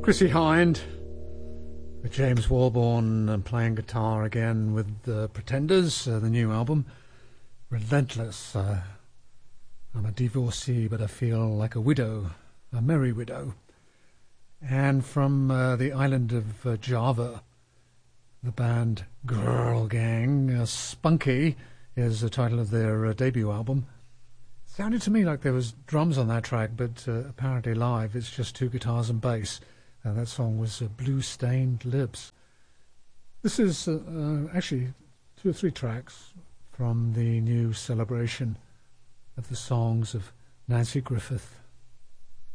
Chrissie Hynde with James Walborn playing guitar again with the Pretenders, the new album, Relentless. I'm a divorcee, but I feel like a widow, a merry widow. And from the island of Java, the band Girl Gang, Spunky is the title of their debut album. Sounded to me like there was drums on that track, but apparently live it's just two guitars and bass. That song was Blue Stained Lips. This is actually 2 or 3 tracks from the new celebration of the songs of Nanci Griffith.